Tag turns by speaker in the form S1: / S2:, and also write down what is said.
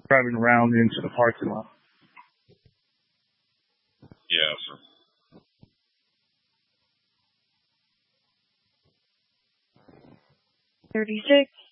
S1: driving around into the parking lot.
S2: Yes.
S3: 36.